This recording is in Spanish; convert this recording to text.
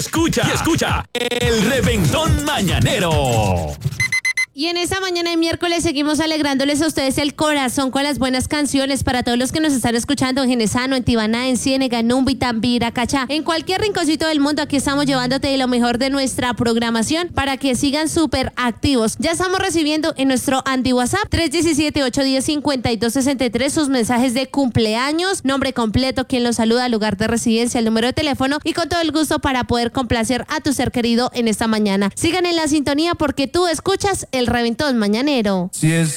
escucha el Reventón Mañanero. Y en esta mañana de miércoles seguimos alegrándoles a ustedes el corazón con las buenas canciones para todos los que nos están escuchando en Genesano, en Tibaná, en Ciénega, en Numbi, Tambira, Cachá, en cualquier rinconcito del mundo. Aquí estamos llevándote lo mejor de nuestra programación para que sigan súper activos. Ya estamos recibiendo en nuestro Andy WhatsApp 317-810-5263 sus mensajes de cumpleaños, nombre completo, quien los saluda, lugar de residencia, el número de teléfono y con todo el gusto para poder complacer a tu ser querido en esta mañana. Sigan en la sintonía porque tú escuchas el Reventón Mañanero. Si es